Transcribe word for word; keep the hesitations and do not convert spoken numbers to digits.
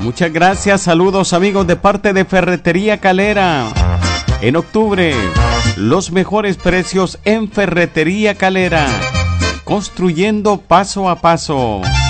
Muchas gracias, saludos amigos de parte de Ferretería Calera. En octubre, los mejores precios en Ferretería Calera, construyendo paso a paso.